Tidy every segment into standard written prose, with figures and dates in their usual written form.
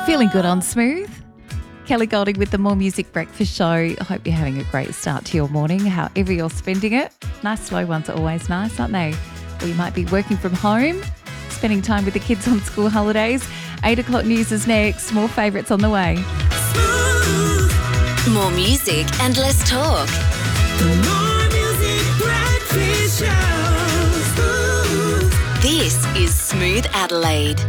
Feeling good on Smooth? Kelly Golding with the More Music Breakfast Show. I hope you're having a great start to your morning, however you're spending it. Nice slow ones are always nice, aren't they? Or you might be working from home, spending time with the kids on school holidays. 8 o'clock news is next. More favourites on the way. Smooth. More music and less talk. The More Music Breakfast Show. Smooth. This is Smooth Adelaide.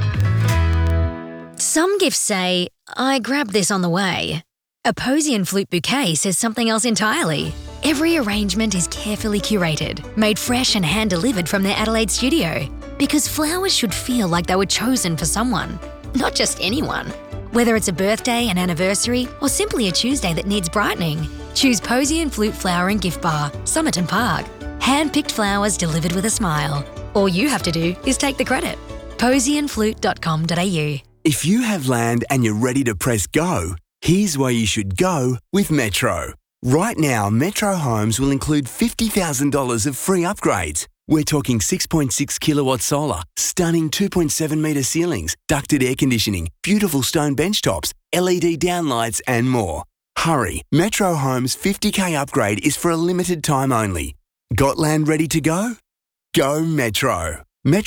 Some gifts say, I grabbed this on the way. A Posy and Flute bouquet says something else entirely. Every arrangement is carefully curated, made fresh and hand-delivered from their Adelaide studio. Because flowers should feel like they were chosen for someone, not just anyone. Whether it's a birthday, an anniversary, or simply a Tuesday that needs brightening, choose Posy and Flute Flower and Gift Bar, Somerton Park. Hand-picked flowers delivered with a smile. All you have to do is take the credit. posyandflute.com.au. If you have land and you're ready to press go, here's where you should go with Metro. Right now, Metro Homes will include $50,000 of free upgrades. We're talking 6.6 kilowatt solar, stunning 2.7 metre ceilings, ducted air conditioning, beautiful stone bench tops, LED downlights and more. Hurry, Metro Homes 50k upgrade is for a limited time only. Got land ready to go? Go Metro.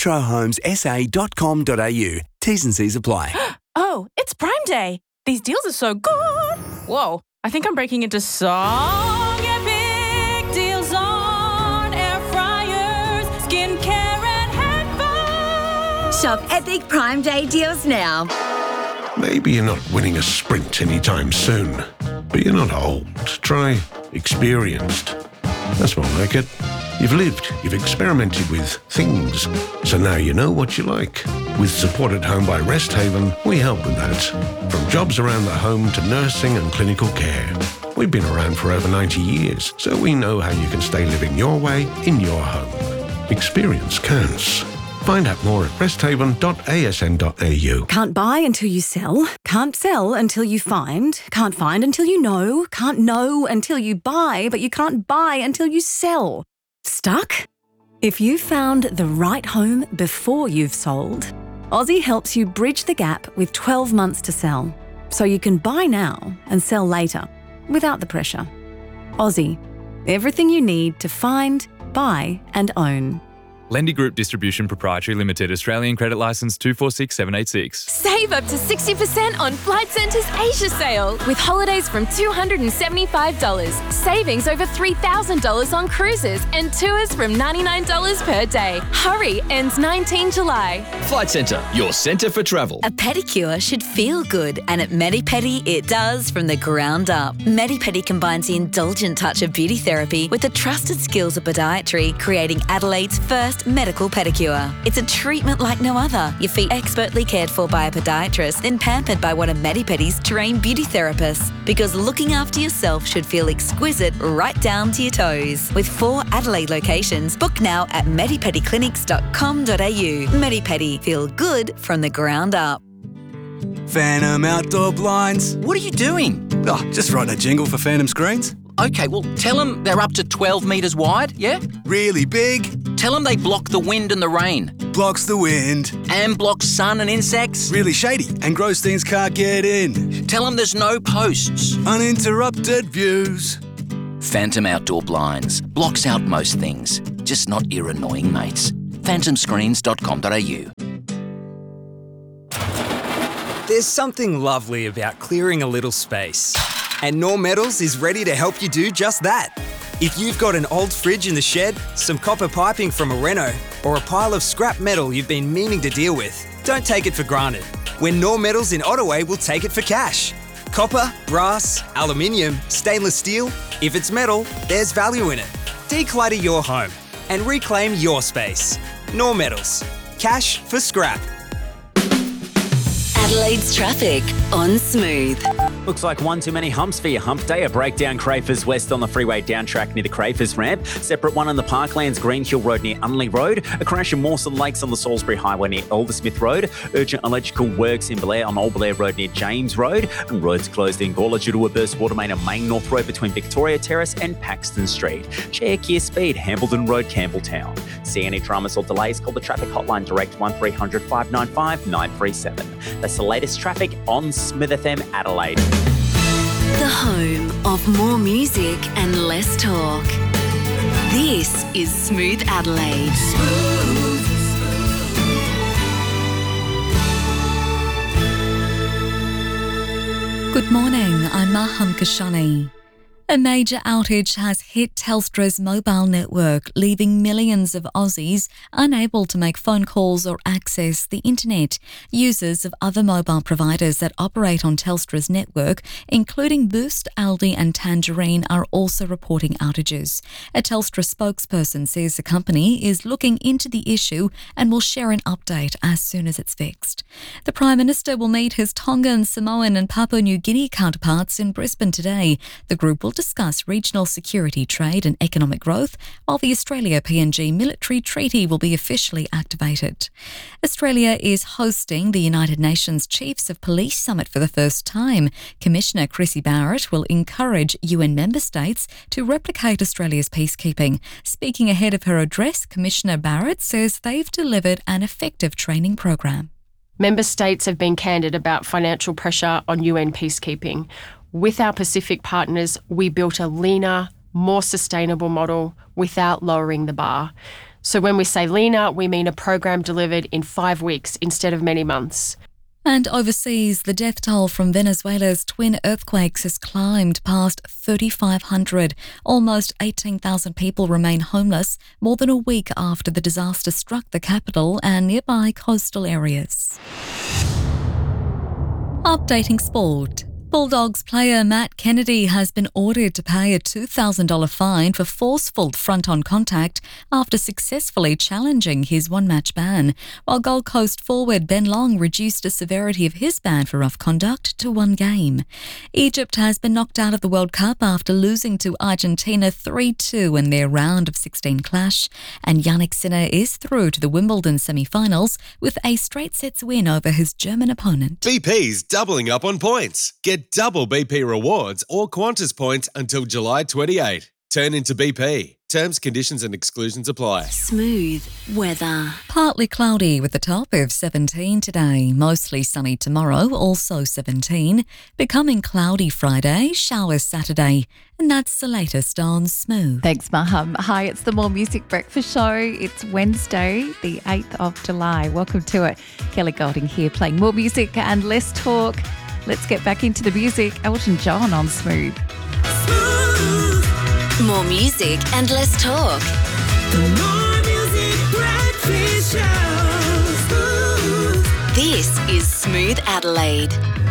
metrohomessa.com.au. T's and C's apply. Oh, it's Prime Day. These deals are so good. Whoa, I think I'm breaking into song. Epic deals on air fryers, skincare and headphones. Shop Epic Prime Day deals now. Maybe you're not winning a sprint anytime soon, but you're not old. Try experienced. That's more like it. You've lived, you've experimented with things, so now you know what you like. With Support at Home by Rest Haven, we help with that. From jobs around the home to nursing and clinical care. We've been around for over 90 years, so we know how you can stay living your way in your home. Experience counts. Find out more at resthaven.asn.au. Can't buy until you sell. Can't sell until you find. Can't find until you know. Can't know until you buy, but you can't buy until you sell. Stuck? If you found the right home before you've sold, Aussie helps you bridge the gap with 12 months to sell, so you can buy now and sell later, without the pressure. Aussie, everything you need to find, buy and own. Lendy Group Distribution Proprietary Limited, Australian Credit Licence 246786. Save up to 60% on Flight Centre's Asia sale with holidays from $275, savings over $3,000 on cruises and tours from $99 per day. Hurry, ends 19 July. Flight Centre, your centre for travel. A pedicure should feel good, and at Medi-Pedi it does from the ground up. Medi-Pedi combines the indulgent touch of beauty therapy with the trusted skills of podiatry, creating Adelaide's first medical pedicure. It's a treatment like no other. Your feet expertly cared for by a podiatrist, then pampered by one of Medi-Pedi's trained beauty therapists. Because looking after yourself should feel exquisite right down to your toes. With 4 Adelaide locations, book now at medipediclinics.com.au. Medi-Pedi, feel good from the ground up. Phantom Outdoor Blinds. What are you doing? Oh, just writing a jingle for Phantom Screens. Okay, well, tell them they're up to 12 metres wide, yeah? Really big. Tell them they block the wind and the rain. Blocks the wind. And blocks sun and insects. Really shady, and gross things can't get in. Tell them there's no posts. Uninterrupted views. Phantom Outdoor Blinds. Blocks out most things, just not your annoying mates. phantomscreens.com.au. There's something lovely about clearing a little space. And Norm Metals is ready to help you do just that. If you've got an old fridge in the shed, some copper piping from a reno, or a pile of scrap metal you've been meaning to deal with, don't take it for granted. When Norm Metals in Ottaway will take it for cash. Copper, brass, aluminium, stainless steel, if it's metal, there's value in it. Declutter your home and reclaim your space. Norm Metals. Cash for scrap. Adelaide's traffic on Smooth. Looks like one too many humps for your hump day. A breakdown Crafers West on the freeway down track near the Crafers ramp. Separate one on the Parklands Green Hill Road near Unley Road. A crash in Mawson Lakes on the Salisbury Highway near Aldersmith Road. Urgent electrical works in Blair on Old Blair Road near James Road. And roads closed in Gawler due to a burst water main on Main North Road between Victoria Terrace and Paxton Street. Check your speed, Hambledon Road, Campbelltown. See any dramas or delays, call the traffic hotline direct 1300 595 937. That's the latest traffic on Smith FM Adelaide. The home of more music and less talk. This is Smooth Adelaide. Good morning, I'm Maham Kashani. A major outage has hit Telstra's mobile network, leaving millions of Aussies unable to make phone calls or access the internet. Users of other mobile providers that operate on Telstra's network, including Boost, Aldi and Tangerine, are also reporting outages. A Telstra spokesperson says the company is looking into the issue and will share an update as soon as it's fixed. The Prime Minister will meet his Tongan, Samoan and Papua New Guinea counterparts in Brisbane today. The group will discuss regional security, trade and economic growth, while the Australia-PNG military treaty will be officially activated. Australia is hosting the United Nations Chiefs of Police Summit for the first time. Commissioner Chrissy Barrett will encourage UN member states to replicate Australia's peacekeeping. Speaking ahead of her address, Commissioner Barrett says they've delivered an effective training program. Member states have been candid about financial pressure on UN peacekeeping. With our Pacific partners, we built a leaner, more sustainable model without lowering the bar. So when we say leaner, we mean a program delivered in 5 weeks instead of many months. And overseas, the death toll from Venezuela's twin earthquakes has climbed past 3,500. Almost 18,000 people remain homeless more than a week after the disaster struck the capital and nearby coastal areas. Updating sport. Bulldogs player Matt Kennedy has been ordered to pay a $2,000 fine for forceful front-on contact after successfully challenging his one-match ban, while Gold Coast forward Ben Long reduced the severity of his ban for rough conduct to 1 game. Egypt has been knocked out of the World Cup after losing to Argentina 3-2 in their round of 16 clash, and Yannick Sinner is through to the Wimbledon semi-finals with a straight sets win over his German opponent. BP's doubling up on points. Get double BP rewards or Qantas points until July 28. Turn into BP. Terms, conditions and exclusions apply. Smooth weather. Partly cloudy with a top of 17 today. Mostly sunny tomorrow, also 17. Becoming cloudy Friday, showers Saturday. And that's the latest on Smooth. Thanks, Maham. Hi, it's the More Music Breakfast Show. It's Wednesday, the 8th of July. Welcome to it. Kelly Golding here playing more music and less talk. Let's get back into the music. Elton John on Smooth. More music and less talk. More Music Breakfast Show. This is Smooth Adelaide.